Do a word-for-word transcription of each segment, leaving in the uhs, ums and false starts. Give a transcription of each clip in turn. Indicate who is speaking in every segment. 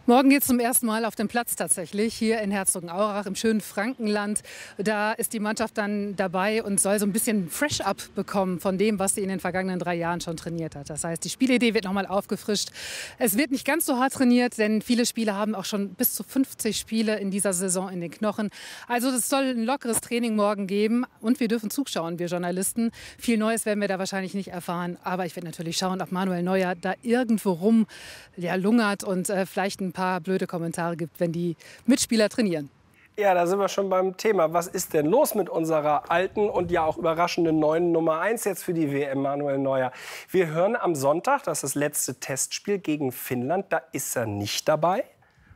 Speaker 1: Morgen geht es zum ersten Mal auf den Platz tatsächlich, hier in Herzogenaurach im schönen Frankenland. Da ist die Mannschaft dann dabei und soll so ein bisschen Fresh-Up bekommen von dem, was sie in den vergangenen drei Jahren schon trainiert hat. Das heißt, die Spielidee wird nochmal aufgefrischt. Es wird nicht ganz so hart trainiert, denn viele Spieler haben auch schon bis zu fünfzig Spiele in dieser Saison in den Knochen. Also es soll ein lockeres Training morgen geben und wir dürfen zuschauen, wir Journalisten. Viel Neues werden wir da wahrscheinlich nicht erfahren, aber ich werde natürlich schauen, ob Manuel Neuer da irgendwo rum ja, lungert und äh, vielleicht ein paar blöde Kommentare gibt, wenn die Mitspieler trainieren.
Speaker 2: Ja, da sind wir schon beim Thema. Was ist denn los mit unserer alten und ja auch überraschenden neuen Nummer eins jetzt für die W M, Manuel Neuer? Wir hören am Sonntag, das ist das letzte Testspiel gegen Finnland. Da ist er nicht dabei.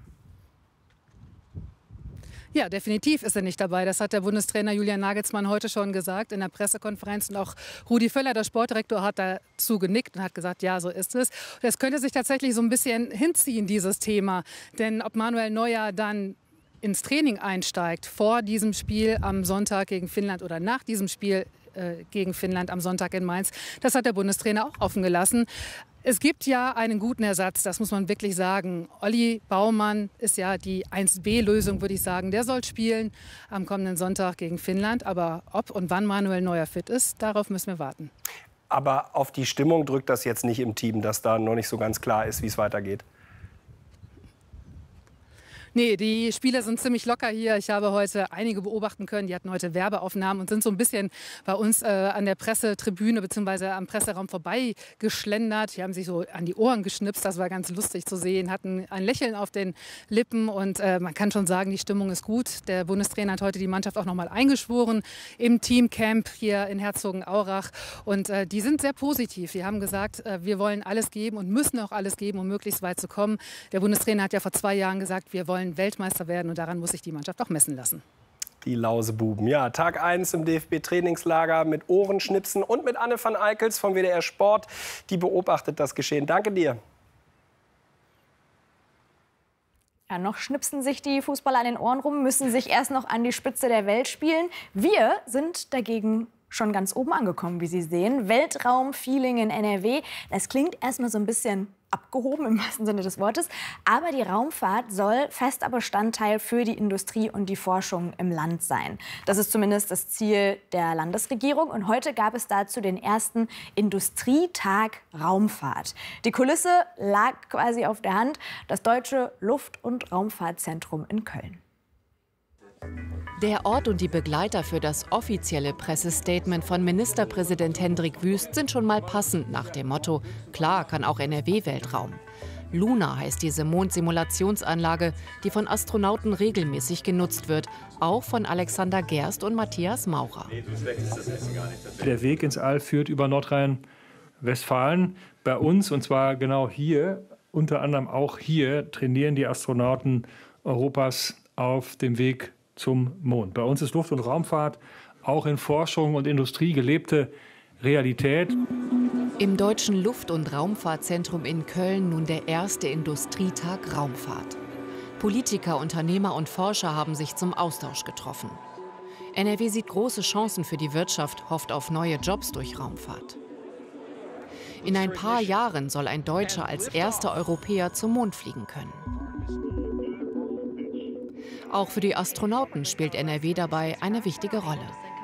Speaker 1: Ja, definitiv ist er nicht dabei. Das hat der Bundestrainer Julian Nagelsmann heute schon gesagt in der Pressekonferenz. Und auch Rudi Völler, der Sportdirektor, hat dazu genickt und hat gesagt, ja, so ist es. Das könnte sich tatsächlich so ein bisschen hinziehen, dieses Thema. Denn ob Manuel Neuer dann ins Training einsteigt vor diesem Spiel am Sonntag gegen Finnland oder nach diesem Spiel äh, gegen Finnland am Sonntag in Mainz, das hat der Bundestrainer auch offen gelassen. Es gibt ja einen guten Ersatz, das muss man wirklich sagen. Olli Baumann ist ja die eins B Lösung, würde ich sagen. Der soll spielen am kommenden Sonntag gegen Finnland. Aber ob und wann Manuel Neuer fit ist, darauf müssen wir warten.
Speaker 2: Aber auf die Stimmung drückt das jetzt nicht im Team, dass da noch nicht so ganz klar ist, wie es weitergeht.
Speaker 1: Nee, die Spieler sind ziemlich locker hier. Ich habe heute einige beobachten können. Die hatten heute Werbeaufnahmen und sind so ein bisschen bei uns äh, an der Pressetribüne bzw. am Presseraum vorbeigeschlendert. Die haben sich so an die Ohren geschnipst. Das war ganz lustig zu sehen. Hatten ein Lächeln auf den Lippen. Und äh, man kann schon sagen, die Stimmung ist gut. Der Bundestrainer hat heute die Mannschaft auch noch mal eingeschworen im Teamcamp hier in Herzogenaurach. Und äh, die sind sehr positiv. Die haben gesagt, äh, wir wollen alles geben und müssen auch alles geben, um möglichst weit zu kommen. Der Bundestrainer hat ja vor zwei Jahren gesagt, wir wollen Weltmeister werden und daran muss sich die Mannschaft auch messen lassen.
Speaker 2: Die Lausebuben. Ja, Tag eins im D F B-Trainingslager mit Ohrenschnipsen und mit Anne van Eickels vom W D R Sport. Die beobachtet das Geschehen. Danke dir.
Speaker 3: Ja, noch schnipsen sich die Fußballer an den Ohren rum, müssen sich erst noch an die Spitze der Welt spielen. Wir sind dagegen schon ganz oben angekommen, wie Sie sehen. Weltraum-Feeling in N R W. Das klingt erstmal so ein bisschen abgehoben im wahrsten Sinne des Wortes. Aber die Raumfahrt soll fester Bestandteil für die Industrie und die Forschung im Land sein. Das ist zumindest das Ziel der Landesregierung. Und heute gab es dazu den ersten Industrietag Raumfahrt. Die Kulisse lag quasi auf der Hand. Das Deutsche Luft- und Raumfahrtzentrum in Köln.
Speaker 4: Der Ort und die Begleiter für das offizielle Pressestatement von Ministerpräsident Hendrik Wüst sind schon mal passend nach dem Motto: Klar kann auch N R W Weltraum. Luna heißt diese Mondsimulationsanlage, die von Astronauten regelmäßig genutzt wird, auch von Alexander Gerst und Matthias Maurer.
Speaker 5: Der Weg ins All führt über Nordrhein-Westfalen. Bei uns, und zwar genau hier, unter anderem auch hier, trainieren die Astronauten Europas auf dem Weg zum Mond. Bei uns ist Luft- und Raumfahrt auch in Forschung und Industrie gelebte Realität.
Speaker 4: Im Deutschen Luft- und Raumfahrtzentrum in Köln nun der erste Industrietag Raumfahrt. Politiker, Unternehmer und Forscher haben sich zum Austausch getroffen. N R W sieht große Chancen für die Wirtschaft, hofft auf neue Jobs durch Raumfahrt. In ein paar Jahren soll ein Deutscher als erster Europäer zum Mond fliegen können. Auch für die Astronauten spielt N R W dabei eine wichtige Rolle.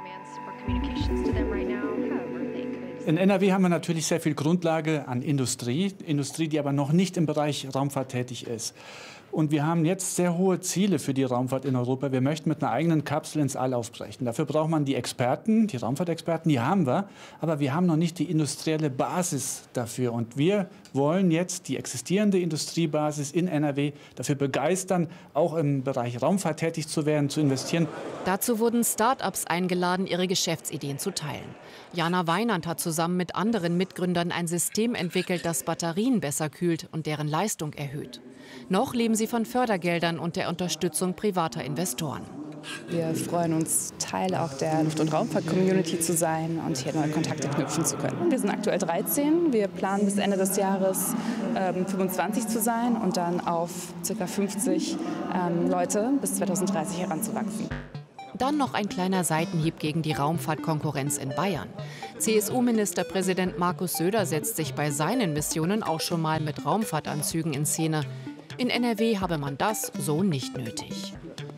Speaker 6: In N R W haben wir natürlich sehr viel Grundlage an Industrie, Industrie, die aber noch nicht im Bereich Raumfahrt tätig ist. Und wir haben jetzt sehr hohe Ziele für die Raumfahrt in Europa. Wir möchten mit einer eigenen Kapsel ins All aufbrechen. Dafür braucht man die Experten, die Raumfahrtexperten, die haben wir. Aber wir haben noch nicht die industrielle Basis dafür. Und wir wollen jetzt die existierende Industriebasis in N R W dafür begeistern, auch im Bereich Raumfahrt tätig zu werden, zu investieren.
Speaker 4: Dazu wurden Start-ups eingeladen, ihre Geschäftsideen zu teilen. Jana Weinand hat zusammen mit anderen Mitgründern ein System entwickelt, das Batterien besser kühlt und deren Leistung erhöht. Noch leben sie von Fördergeldern und der Unterstützung privater Investoren.
Speaker 7: Wir freuen uns, Teil auch der Luft- und Raumfahrt-Community zu sein und hier neue Kontakte knüpfen zu können. Wir sind aktuell dreizehn. Wir planen bis Ende des Jahres ähm, fünfundzwanzig zu sein und dann auf ca. fünfzig ähm, Leute bis zweitausenddreißig heranzuwachsen.
Speaker 4: Dann noch ein kleiner Seitenhieb gegen die Raumfahrtkonkurrenz in Bayern. C S U-Ministerpräsident Markus Söder setzt sich bei seinen Missionen auch schon mal mit Raumfahrtanzügen in Szene. In N R W habe man das so nicht nötig.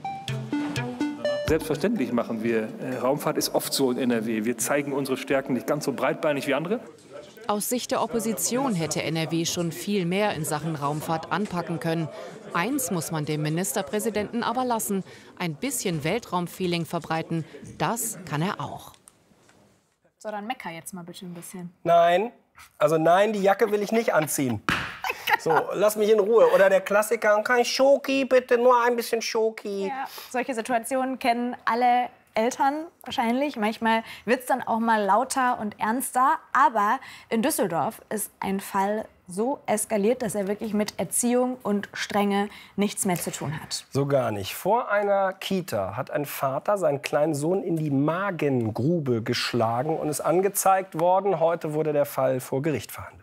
Speaker 5: Selbstverständlich machen wir. Raumfahrt ist oft so in N R W. Wir zeigen unsere Stärken nicht ganz so breitbeinig wie andere.
Speaker 4: Aus Sicht der Opposition hätte N R W schon viel mehr in Sachen Raumfahrt anpacken können. Eins muss man dem Ministerpräsidenten aber lassen: ein bisschen Weltraumfeeling verbreiten, das kann er auch.
Speaker 3: So, dann mecker jetzt mal bitte ein bisschen.
Speaker 2: Nein, also nein, die Jacke will ich nicht anziehen. So, lass mich in Ruhe. Oder der Klassiker, kein Schoki, bitte, nur ein bisschen Schoki.
Speaker 3: Ja, solche Situationen kennen alle Eltern wahrscheinlich. Manchmal wird es dann auch mal lauter und ernster. Aber in Düsseldorf ist ein Fall so eskaliert, dass er wirklich mit Erziehung und Strenge nichts mehr zu tun hat.
Speaker 2: So gar nicht. Vor einer Kita hat ein Vater seinen kleinen Sohn in die Magengrube geschlagen und ist angezeigt worden. Heute wurde der Fall vor Gericht verhandelt.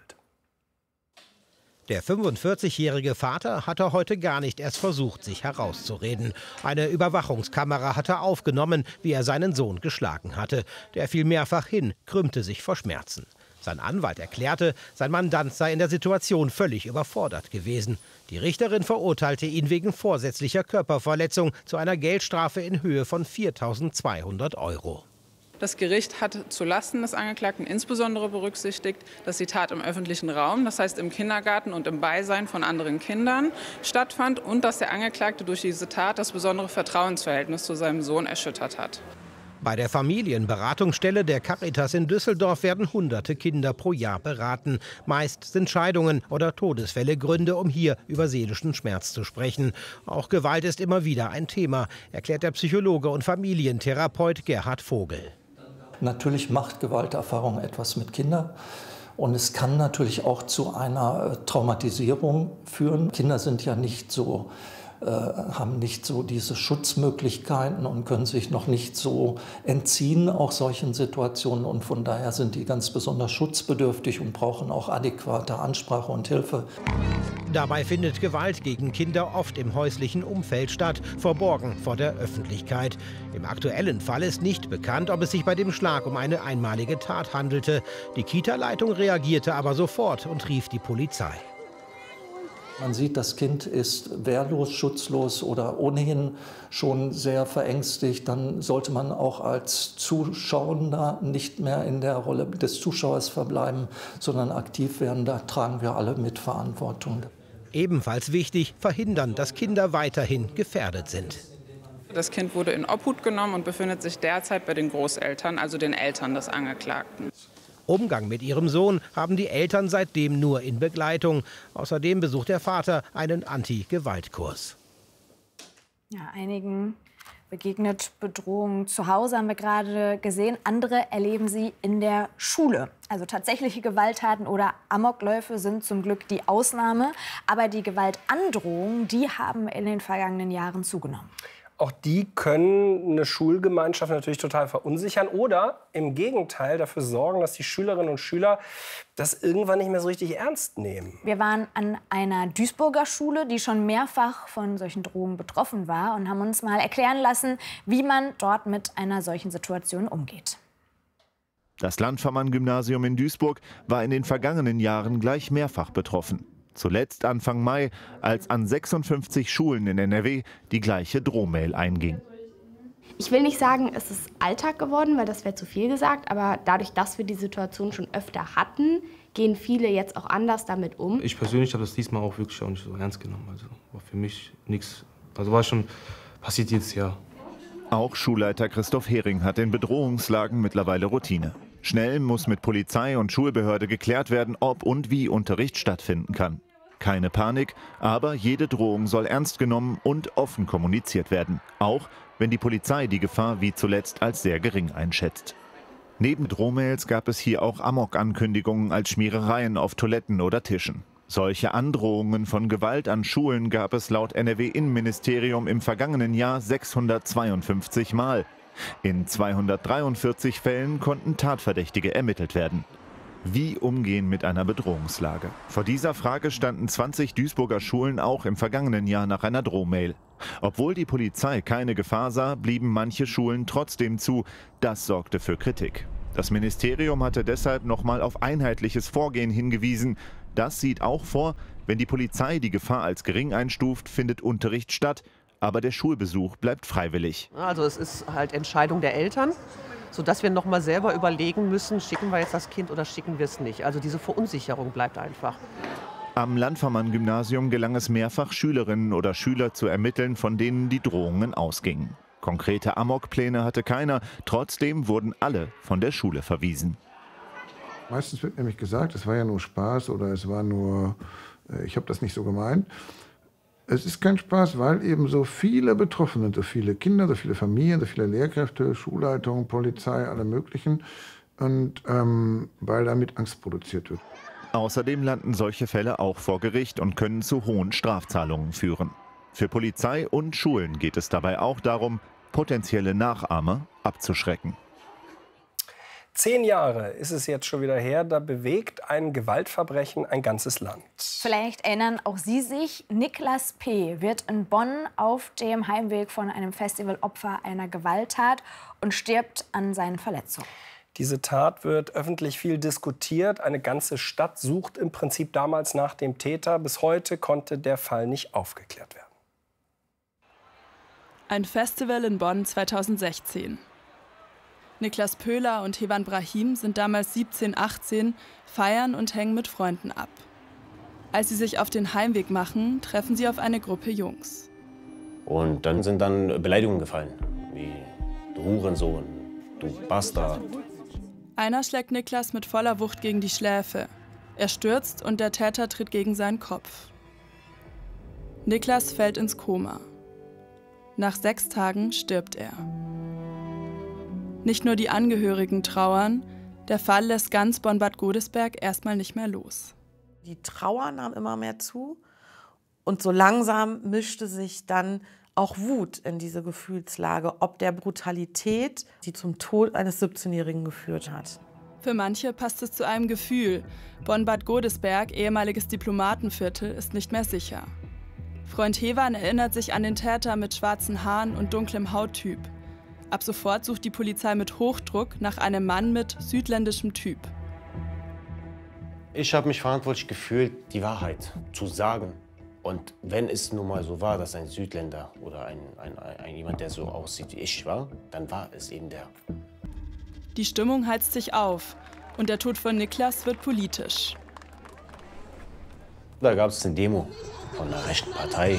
Speaker 8: Der fünfundvierzigjährige Vater hatte heute gar nicht erst versucht, sich herauszureden. Eine Überwachungskamera hatte aufgenommen, wie er seinen Sohn geschlagen hatte. Der fiel mehrfach hin, krümmte sich vor Schmerzen. Sein Anwalt erklärte, sein Mandant sei in der Situation völlig überfordert gewesen. Die Richterin verurteilte ihn wegen vorsätzlicher Körperverletzung zu einer Geldstrafe in Höhe von viertausendzweihundert Euro.
Speaker 9: Das Gericht hat zulasten des Angeklagten insbesondere berücksichtigt, dass die Tat im öffentlichen Raum, das heißt im Kindergarten und im Beisein von anderen Kindern, stattfand und dass der Angeklagte durch diese Tat das besondere Vertrauensverhältnis zu seinem Sohn erschüttert hat.
Speaker 8: Bei der Familienberatungsstelle der Caritas in Düsseldorf werden hunderte Kinder pro Jahr beraten. Meist sind Scheidungen oder Todesfälle Gründe, um hier über seelischen Schmerz zu sprechen. Auch Gewalt ist immer wieder ein Thema, erklärt der Psychologe und Familientherapeut Gerhard Vogel.
Speaker 10: Natürlich macht Gewalterfahrung etwas mit Kindern. Und es kann natürlich auch zu einer Traumatisierung führen. Kinder sind ja nicht so, äh, haben nicht so diese Schutzmöglichkeiten und können sich noch nicht so entziehen, auch solchen Situationen. Und von daher sind die ganz besonders schutzbedürftig und brauchen auch adäquate Ansprache und Hilfe.
Speaker 8: Dabei findet Gewalt gegen Kinder oft im häuslichen Umfeld statt, verborgen vor der Öffentlichkeit. Im aktuellen Fall ist nicht bekannt, ob es sich bei dem Schlag um eine einmalige Tat handelte. Die Kita-Leitung reagierte aber sofort und rief die Polizei.
Speaker 10: Man sieht, das Kind ist wehrlos, schutzlos oder ohnehin schon sehr verängstigt. Dann sollte man auch als Zuschauender nicht mehr in der Rolle des Zuschauers verbleiben, sondern aktiv werden. Da tragen wir alle mit Verantwortung.
Speaker 8: Ebenfalls wichtig, verhindern, dass Kinder weiterhin gefährdet sind.
Speaker 9: Das Kind wurde in Obhut genommen und befindet sich derzeit bei den Großeltern, also den Eltern des Angeklagten.
Speaker 8: Umgang mit ihrem Sohn haben die Eltern seitdem nur in Begleitung. Außerdem besucht der Vater einen Anti-Gewalt-Kurs.
Speaker 3: Ja, einigen begegnet Bedrohung zu Hause, haben wir gerade gesehen. Andere erleben sie in der Schule. Also tatsächliche Gewalttaten oder Amokläufe sind zum Glück die Ausnahme. Aber die Gewaltandrohungen, die haben in den vergangenen Jahren zugenommen.
Speaker 2: Auch die können eine Schulgemeinschaft natürlich total verunsichern oder im Gegenteil dafür sorgen, dass die Schülerinnen und Schüler das irgendwann nicht mehr so richtig ernst nehmen.
Speaker 3: Wir waren an einer Duisburger Schule, die schon mehrfach von solchen Drohungen betroffen war und haben uns mal erklären lassen, wie man dort mit einer solchen Situation umgeht.
Speaker 11: Das Landvermann-Gymnasium in Duisburg war in den vergangenen Jahren gleich mehrfach betroffen. Zuletzt Anfang Mai, als an sechsundfünfzig Schulen in N R W die gleiche Drohmail einging.
Speaker 12: Ich will nicht sagen, es ist Alltag geworden, weil das wäre zu viel gesagt. Aber dadurch, dass wir die Situation schon öfter hatten, gehen viele jetzt auch anders damit um.
Speaker 13: Ich persönlich habe das diesmal auch wirklich auch nicht so ernst genommen. Also war für mich nichts. Also war schon passiert jetzt ja.
Speaker 11: Auch Schulleiter Christoph Hering hat in Bedrohungslagen mittlerweile Routine. Schnell muss mit Polizei und Schulbehörde geklärt werden, ob und wie Unterricht stattfinden kann. Keine Panik, aber jede Drohung soll ernst genommen und offen kommuniziert werden. Auch wenn die Polizei die Gefahr wie zuletzt als sehr gering einschätzt. Neben Drohmails gab es hier auch Amok-Ankündigungen als Schmierereien auf Toiletten oder Tischen. Solche Androhungen von Gewalt an Schulen gab es laut N R W-Innenministerium im vergangenen Jahr sechshundertzweiundfünfzig Mal. In zweihundertdreiundvierzig Fällen konnten Tatverdächtige ermittelt werden. Wie umgehen mit einer Bedrohungslage? Vor dieser Frage standen zwanzig Duisburger Schulen auch im vergangenen Jahr nach einer Drohmail. Obwohl die Polizei keine Gefahr sah, blieben manche Schulen trotzdem zu. Das sorgte für Kritik. Das Ministerium hatte deshalb noch mal auf einheitliches Vorgehen hingewiesen. Das sieht auch vor, wenn die Polizei die Gefahr als gering einstuft, findet Unterricht statt. Aber der Schulbesuch bleibt freiwillig.
Speaker 14: Also es ist halt Entscheidung der Eltern, sodass wir noch mal selber überlegen müssen, schicken wir jetzt das Kind oder schicken wir es nicht. Also diese Verunsicherung bleibt einfach.
Speaker 11: Am Landvermann-Gymnasium gelang es mehrfach, Schülerinnen oder Schüler zu ermitteln, von denen die Drohungen ausgingen. Konkrete Amokpläne hatte keiner, trotzdem wurden alle von der Schule verwiesen.
Speaker 15: Meistens wird nämlich gesagt, es war ja nur Spaß oder es war nur, ich habe das nicht so gemeint. Es ist kein Spaß, weil eben so viele Betroffene, so viele Kinder, so viele Familien, so viele Lehrkräfte, Schulleitungen, Polizei, alle möglichen, und ähm, weil damit Angst produziert wird.
Speaker 11: Außerdem landen solche Fälle auch vor Gericht und können zu hohen Strafzahlungen führen. Für Polizei und Schulen geht es dabei auch darum, potenzielle Nachahmer abzuschrecken.
Speaker 2: Zehn Jahre ist es jetzt schon wieder her, da bewegt ein Gewaltverbrechen ein ganzes Land.
Speaker 3: Vielleicht erinnern auch Sie sich, Niklas P. wird in Bonn auf dem Heimweg von einem Festival Opfer einer Gewalttat und stirbt an seinen Verletzungen.
Speaker 2: Diese Tat wird öffentlich viel diskutiert. Eine ganze Stadt sucht im Prinzip damals nach dem Täter. Bis heute konnte der Fall nicht aufgeklärt werden.
Speaker 16: Ein Festival in Bonn zweitausendsechzehn. Niklas Pöhler und Hevan Brahim sind damals siebzehn, achtzehn, feiern und hängen mit Freunden ab. Als sie sich auf den Heimweg machen, treffen sie auf eine Gruppe Jungs.
Speaker 17: Und dann sind dann Beleidigungen gefallen, wie du Hurensohn, du Bastard.
Speaker 16: Einer schlägt Niklas mit voller Wucht gegen die Schläfe. Er stürzt und der Täter tritt gegen seinen Kopf. Niklas fällt ins Koma. Nach sechs Tagen stirbt er. Nicht nur die Angehörigen trauern, der Fall lässt ganz Bonn-Bad Godesberg erstmal nicht mehr los.
Speaker 18: Die Trauer nahm immer mehr zu und so langsam mischte sich dann auch Wut in diese Gefühlslage, ob der Brutalität, die zum Tod eines siebzehnjährigen geführt hat.
Speaker 16: Für manche passt es zu einem Gefühl. Bonn-Bad Godesberg, ehemaliges Diplomatenviertel, ist nicht mehr sicher. Freund Hevan erinnert sich an den Täter mit schwarzen Haaren und dunklem Hauttyp. Ab sofort sucht die Polizei mit Hochdruck nach einem Mann mit südländischem Typ.
Speaker 17: Ich habe mich verantwortlich gefühlt, die Wahrheit zu sagen. Und wenn es nun mal so war, dass ein Südländer oder ein, ein, ein jemand, der so aussieht wie ich war, dann war es eben der.
Speaker 16: Die Stimmung heizt sich auf und der Tod von Niklas wird politisch.
Speaker 17: Da gab es eine Demo von einer rechten Partei.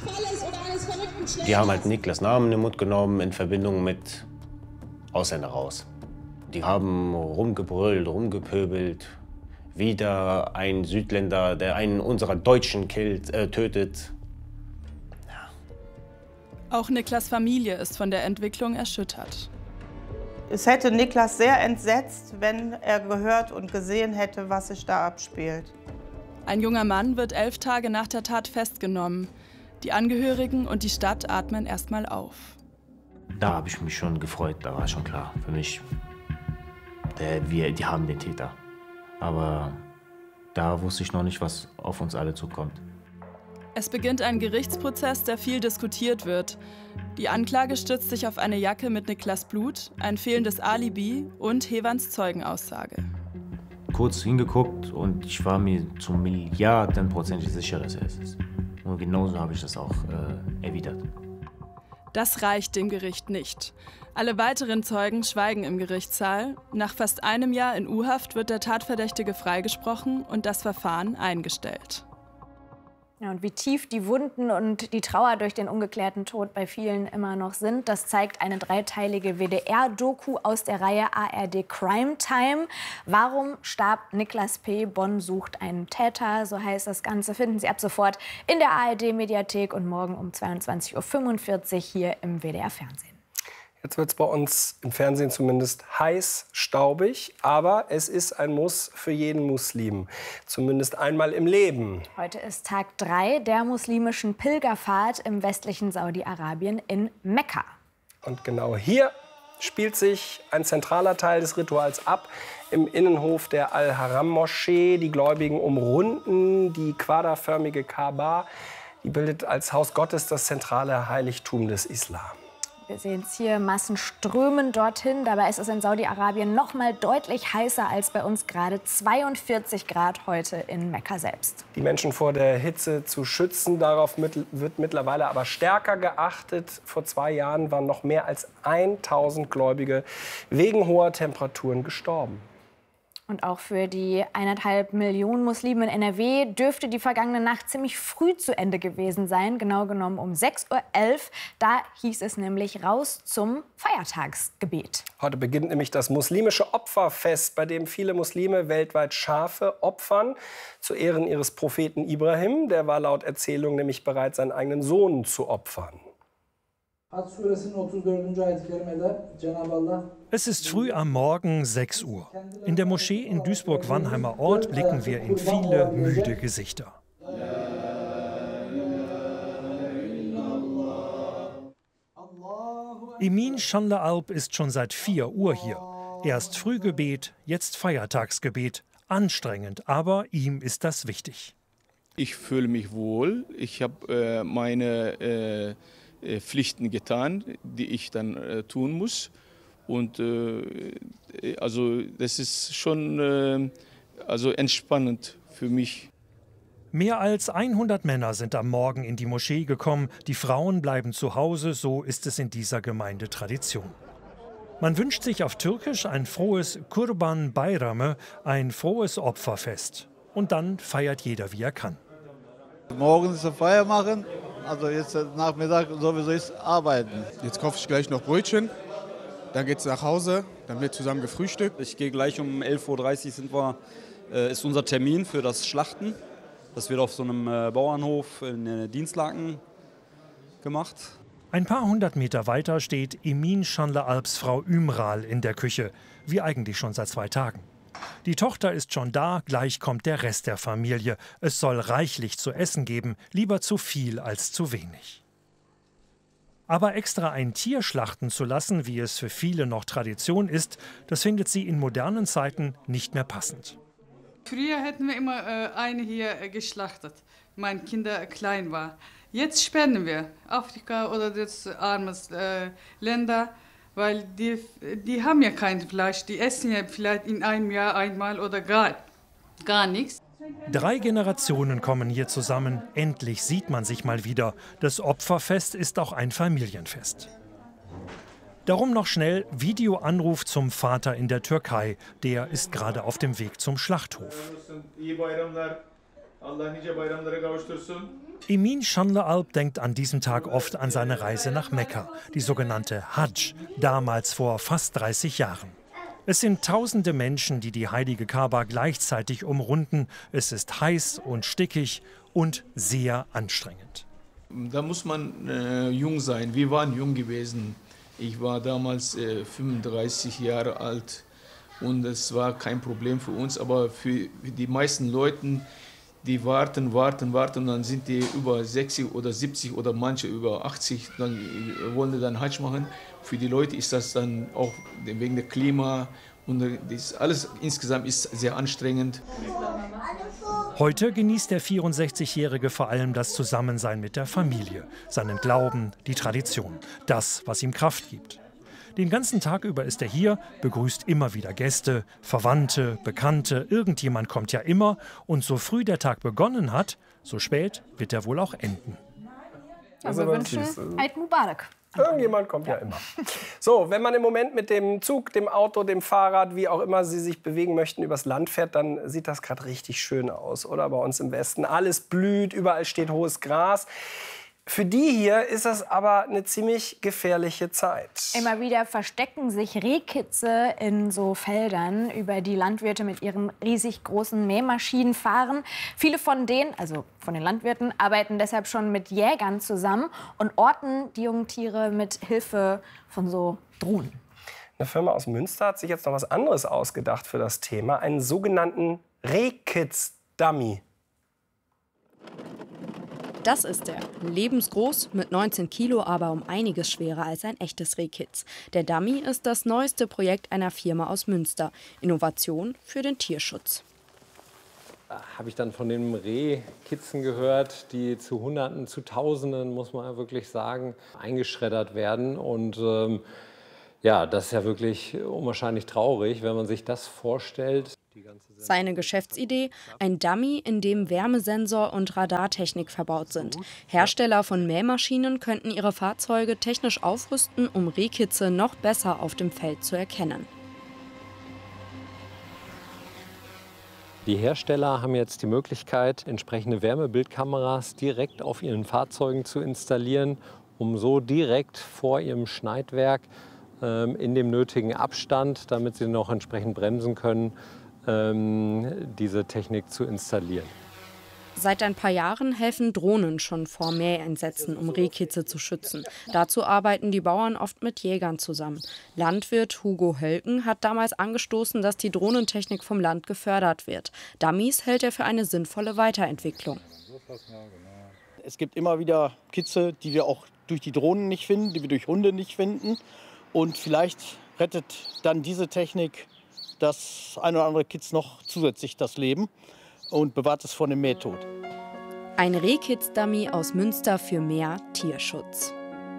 Speaker 17: Die haben halt Niklas Namen in den Mund genommen in Verbindung mit Ausländer raus. Die haben rumgebrüllt, rumgepöbelt. Wieder ein Südländer, der einen unserer Deutschen killt, äh, tötet.
Speaker 16: Ja. Auch Niklas' Familie ist von der Entwicklung erschüttert.
Speaker 18: Es hätte Niklas sehr entsetzt, wenn er gehört und gesehen hätte, was sich da abspielt.
Speaker 16: Ein junger Mann wird elf Tage nach der Tat festgenommen. Die Angehörigen und die Stadt atmen erstmal auf.
Speaker 17: Da habe ich mich schon gefreut, da war schon klar für mich, der, wir, die haben den Täter. Aber da wusste ich noch nicht, was auf uns alle zukommt.
Speaker 16: Es beginnt ein Gerichtsprozess, der viel diskutiert wird. Die Anklage stützt sich auf eine Jacke mit Niklas' Blut, ein fehlendes Alibi und Hevans Zeugenaussage.
Speaker 17: Kurz hingeguckt und ich war mir zu Milliardenprozentig sicher, dass er es ist. Und genauso habe ich das auch äh, erwidert.
Speaker 16: Das reicht dem Gericht nicht. Alle weiteren Zeugen schweigen im Gerichtssaal. Nach fast einem Jahr in U-Haft wird der Tatverdächtige freigesprochen und das Verfahren eingestellt.
Speaker 3: Ja, und wie tief die Wunden und die Trauer durch den ungeklärten Tod bei vielen immer noch sind, das zeigt eine dreiteilige W D R-Doku aus der Reihe A R D Crime Time. Warum starb Niklas P.? Bonn sucht einen Täter, so heißt das Ganze. Finden Sie ab sofort in der A R D-Mediathek und morgen um zweiundzwanzig Uhr fünfundvierzig hier im W D R-Fernsehen.
Speaker 2: Jetzt wird es bei uns im Fernsehen zumindest heiß, staubig, aber es ist ein Muss für jeden Muslim, zumindest einmal im Leben.
Speaker 3: Heute ist Tag drei der muslimischen Pilgerfahrt im westlichen Saudi-Arabien in Mekka.
Speaker 2: Und genau hier spielt sich ein zentraler Teil des Rituals ab. Im Innenhof der Al-Haram-Moschee. Die Gläubigen umrunden die quaderförmige Kaaba. Die bildet als Haus Gottes das zentrale Heiligtum des Islam.
Speaker 3: Wir sehen es hier, Massen strömen dorthin. Dabei ist es in Saudi-Arabien noch mal deutlich heißer als bei uns gerade. zweiundvierzig Grad heute in Mekka selbst.
Speaker 2: Die Menschen vor der Hitze zu schützen, darauf wird mittlerweile aber stärker geachtet. Vor zwei Jahren waren noch mehr als tausend Gläubige wegen hoher Temperaturen gestorben.
Speaker 3: Und auch für die eineinhalb Millionen Muslime in N R W dürfte die vergangene Nacht ziemlich früh zu Ende gewesen sein. Genau genommen um sechs Uhr elf. Da hieß es nämlich raus zum Feiertagsgebet.
Speaker 2: Heute beginnt nämlich das muslimische Opferfest, bei dem viele Muslime weltweit Schafe opfern. Zu Ehren ihres Propheten Ibrahim. Der war laut Erzählung nämlich bereit, seinen eigenen Sohn zu opfern.
Speaker 19: Es ist früh am Morgen sechs Uhr. In der Moschee in Duisburg-Wannheimer Ort blicken wir in viele müde Gesichter. Emin Schanle-Alp ist schon seit vier Uhr hier. Erst Frühgebet, jetzt Feiertagsgebet. Anstrengend, aber ihm ist das wichtig.
Speaker 20: Ich fühle mich wohl. Ich habe äh, meine äh Pflichten getan, die ich dann äh, tun muss. Und äh, also das ist schon äh, also entspannend für mich.
Speaker 19: Mehr als hundert Männer sind am Morgen in die Moschee gekommen. Die Frauen bleiben zu Hause, so ist es in dieser Gemeinde Tradition. Man wünscht sich auf Türkisch ein frohes Kurban Bayramı, ein frohes Opferfest. Und dann feiert jeder, wie er kann.
Speaker 21: Morgens eine Feier machen. Also jetzt Nachmittag sowieso ist arbeiten.
Speaker 22: Jetzt kaufe ich gleich noch Brötchen, dann geht's nach Hause, dann wird zusammen gefrühstückt.
Speaker 23: Ich gehe gleich um elf Uhr dreißig sind wir, äh, ist unser Termin für das Schlachten. Das wird auf so einem äh, Bauernhof in äh, Dienstlaken gemacht.
Speaker 19: Ein paar hundert Meter weiter steht Emin Schanle-Alps Frau Ümral in der Küche, wie eigentlich schon seit zwei Tagen. Die Tochter ist schon da, gleich kommt der Rest der Familie. Es soll reichlich zu essen geben, lieber zu viel als zu wenig. Aber extra ein Tier schlachten zu lassen, wie es für viele noch Tradition ist, das findet sie in modernen Zeiten nicht mehr passend.
Speaker 24: Früher hätten wir immer äh, eine hier äh, geschlachtet, mein Kinder klein war. Jetzt spenden wir Afrika oder das arme äh, Länder. Weil die, die haben ja kein Fleisch, die essen ja vielleicht in einem Jahr einmal oder gar, gar nichts.
Speaker 19: Drei Generationen kommen hier zusammen. Endlich sieht man sich mal wieder. Das Opferfest ist auch ein Familienfest. Darum noch schnell Videoanruf zum Vater in der Türkei. Der ist gerade auf dem Weg zum Schlachthof. Emin Schanle-Alp denkt an diesem Tag oft an seine Reise nach Mekka, die sogenannte Hadsch, damals vor fast dreißig Jahren. Es sind tausende Menschen, die die heilige Kaaba gleichzeitig umrunden. Es ist heiß und stickig und sehr anstrengend.
Speaker 20: Da muss man äh, jung sein. Wir waren jung gewesen. Ich war damals äh, fünfunddreißig Jahre alt und es war kein Problem für uns, aber für die meisten Leute, die warten, warten, warten und dann sind die über sechzig oder siebzig oder manche über achtzig, dann wollen die dann Hajj machen. Für die Leute ist das dann auch wegen der Klima und das alles insgesamt ist sehr anstrengend.
Speaker 19: Heute genießt der vierundsechzigjährige vor allem das Zusammensein mit der Familie, seinen Glauben, die Tradition, das, was ihm Kraft gibt. Den ganzen Tag über ist er hier, begrüßt immer wieder Gäste, Verwandte, Bekannte, irgendjemand kommt ja immer. Und so früh der Tag begonnen hat, so spät wird er wohl auch enden.
Speaker 3: Also wir wünschen Eid Mubarak.
Speaker 2: Irgendjemand kommt ja immer. So, wenn man im Moment mit dem Zug, dem Auto, dem Fahrrad, wie auch immer Sie sich bewegen möchten, übers Land fährt, dann sieht das gerade richtig schön aus, oder? Bei uns im Westen. Alles blüht, überall steht hohes Gras. Für die hier ist das aber eine ziemlich gefährliche Zeit.
Speaker 3: Immer wieder verstecken sich Rehkitze in so Feldern, über die Landwirte mit ihren riesig großen Mähmaschinen fahren. Viele von denen, also von den Landwirten, arbeiten deshalb schon mit Jägern zusammen und orten die Jungtiere mit Hilfe von so Drohnen.
Speaker 2: Eine Firma aus Münster hat sich jetzt noch was anderes ausgedacht für das Thema, einen sogenannten Rehkitz-Dummy.
Speaker 25: Das ist er. Lebensgroß, mit neunzehn Kilo, aber um einiges schwerer als ein echtes Rehkitz. Der Dummy ist das neueste Projekt einer Firma aus Münster. Innovation für den Tierschutz.
Speaker 1: habe ich dann von den Rehkitzen gehört, die zu Hunderten, zu Tausenden, muss man wirklich sagen, eingeschreddert werden. Und ähm, ja, das ist ja wirklich unwahrscheinlich traurig, wenn man sich das vorstellt.
Speaker 25: Seine Geschäftsidee: ein Dummy, in dem Wärmesensor und Radartechnik verbaut sind. Hersteller von Mähmaschinen könnten ihre Fahrzeuge technisch aufrüsten, um Rehkitze noch besser auf dem Feld zu erkennen.
Speaker 1: Die Hersteller haben jetzt die Möglichkeit, entsprechende Wärmebildkameras direkt auf ihren Fahrzeugen zu installieren, um so direkt vor ihrem Schneidwerk ähm, in dem nötigen Abstand, damit sie noch entsprechend bremsen können, ähm, diese Technik zu installieren.
Speaker 25: Seit ein paar Jahren helfen Drohnen schon vor Mäheinsätzen, um Rehkitze zu schützen. Dazu arbeiten die Bauern oft mit Jägern zusammen. Landwirt Hugo Hölken hat damals angestoßen, dass die Drohnentechnik vom Land gefördert wird. Dummies hält er für eine sinnvolle Weiterentwicklung.
Speaker 4: Es gibt immer wieder Kitze, die wir auch durch die Drohnen nicht finden, die wir durch Hunde nicht finden. Und vielleicht rettet dann diese Technik das ein oder andere Kitz noch zusätzlich das Leben und bewahrt es vor dem Mähtod.
Speaker 25: Ein Rehkitz-Dummy aus Münster für mehr Tierschutz.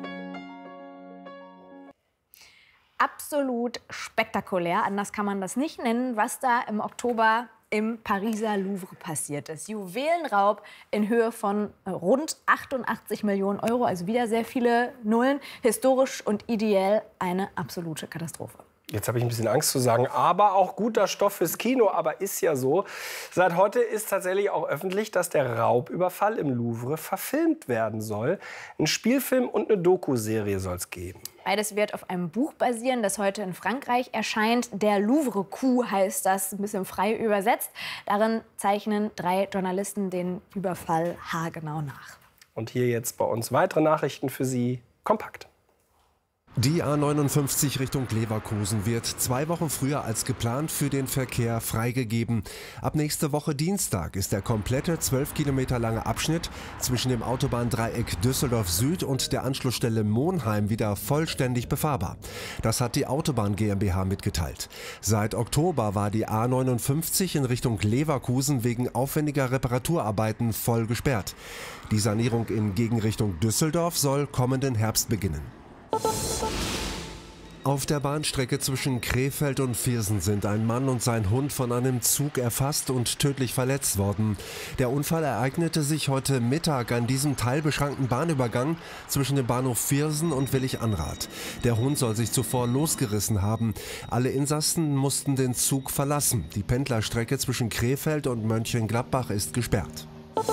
Speaker 3: Absolut spektakulär, anders kann man das nicht nennen, was da im Oktober im Pariser Louvre passiert ist. Juwelenraub in Höhe von rund achtundachtzig Millionen Euro, also wieder sehr viele Nullen. Historisch und ideell eine absolute Katastrophe.
Speaker 2: Jetzt habe ich ein bisschen Angst zu sagen, aber auch guter Stoff fürs Kino. Aber ist ja so. Seit heute ist tatsächlich auch öffentlich, dass der Raubüberfall im Louvre verfilmt werden soll. Ein Spielfilm und eine Doku-Serie soll es geben.
Speaker 3: Beides wird auf einem Buch basieren, das heute in Frankreich erscheint. Der Louvre-Coup heißt das, ein bisschen frei übersetzt. Darin zeichnen drei Journalisten den Überfall haargenau nach.
Speaker 2: Und hier jetzt bei uns weitere Nachrichten für Sie, kompakt.
Speaker 5: Die A neunundfünfzig Richtung Leverkusen wird zwei Wochen früher als geplant für den Verkehr freigegeben. Ab nächste Woche Dienstag ist der komplette zwölf Kilometer lange Abschnitt zwischen dem Autobahndreieck Düsseldorf Süd und der Anschlussstelle Monheim wieder vollständig befahrbar. Das hat die Autobahn GmbH mitgeteilt. Seit Oktober war die A neunundfünfzig in Richtung Leverkusen wegen aufwendiger Reparaturarbeiten voll gesperrt. Die Sanierung in Gegenrichtung Düsseldorf soll kommenden Herbst beginnen. Auf der Bahnstrecke zwischen Krefeld und Viersen sind ein Mann und sein Hund von einem Zug erfasst und tödlich verletzt worden. Der Unfall ereignete sich heute Mittag an diesem teilbeschrankten Bahnübergang zwischen dem Bahnhof Viersen und Willig-Anrath. Der Hund soll sich zuvor losgerissen haben. Alle Insassen mussten den Zug verlassen. Die Pendlerstrecke zwischen Krefeld und Mönchengladbach ist gesperrt.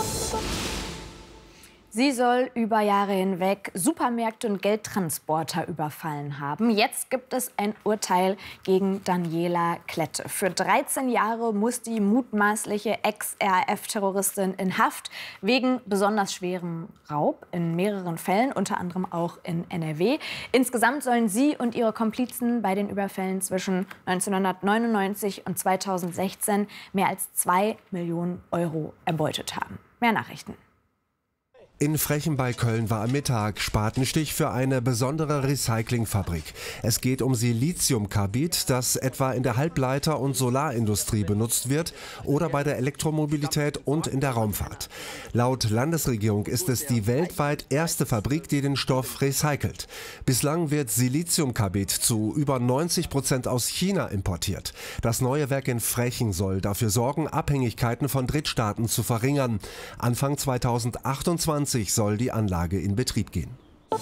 Speaker 3: Sie soll über Jahre hinweg Supermärkte und Geldtransporter überfallen haben. Jetzt gibt es ein Urteil gegen Daniela Klette. Für dreizehn Jahre muss die mutmaßliche Ex-R A F-Terroristin in Haft wegen besonders schwerem Raub in mehreren Fällen, unter anderem auch in N R W. Insgesamt sollen sie und ihre Komplizen bei den Überfällen zwischen neunzehnhundertneunundneunzig und zweitausendsechzehn mehr als zwei Millionen Euro erbeutet haben. Mehr Nachrichten.
Speaker 5: In Frechen bei Köln war am Mittag Spatenstich für eine besondere Recyclingfabrik. Es geht um Siliziumkarbid, das etwa in der Halbleiter- und Solarindustrie benutzt wird oder bei der Elektromobilität und in der Raumfahrt. Laut Landesregierung ist es die weltweit erste Fabrik, die den Stoff recycelt. Bislang wird Siliziumkarbid zu über neunzig Prozent aus China importiert. Das neue Werk in Frechen soll dafür sorgen, Abhängigkeiten von Drittstaaten zu verringern. Anfang zweitausendachtundzwanzig soll die Anlage in Betrieb gehen.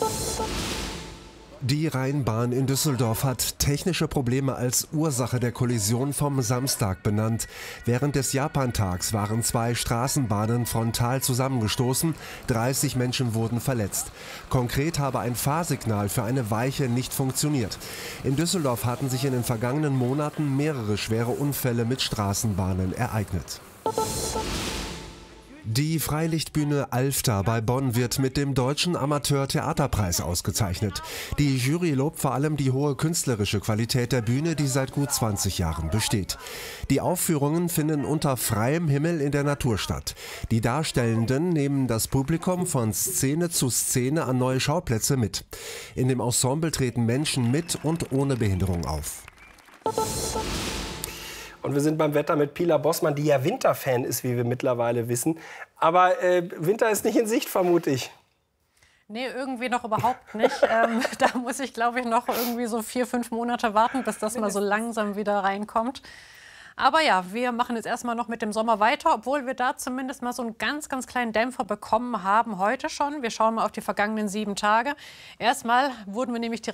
Speaker 5: Die Rheinbahn in Düsseldorf hat technische Probleme als Ursache der Kollision vom Samstag benannt. Während des Japantags waren zwei Straßenbahnen frontal zusammengestoßen. dreißig Menschen wurden verletzt. Konkret habe ein Fahrsignal für eine Weiche nicht funktioniert. In Düsseldorf hatten sich in den vergangenen Monaten mehrere schwere Unfälle mit Straßenbahnen ereignet. Die Freilichtbühne Alfter bei Bonn wird mit dem Deutschen Amateur-Theaterpreis ausgezeichnet. Die Jury lobt vor allem die hohe künstlerische Qualität der Bühne, die seit gut zwanzig Jahren besteht. Die Aufführungen finden unter freiem Himmel in der Natur statt. Die Darstellenden nehmen das Publikum von Szene zu Szene an neue Schauplätze mit. In dem Ensemble treten Menschen mit und ohne Behinderung auf.
Speaker 2: Und wir sind beim Wetter mit Pila Bossmann, die ja Winterfan ist, wie wir mittlerweile wissen. Aber äh, Winter ist nicht in Sicht, vermute ich.
Speaker 6: Nee, irgendwie noch überhaupt nicht. ähm, da muss ich, glaube ich, noch irgendwie so vier, fünf Monate warten, bis das mal so langsam wieder reinkommt. Aber ja, wir machen jetzt erstmal noch mit dem Sommer weiter, obwohl wir da zumindest mal so einen ganz, ganz kleinen Dämpfer bekommen haben heute schon. Wir schauen mal auf die vergangenen sieben Tage. Erstmal wurden wir nämlich die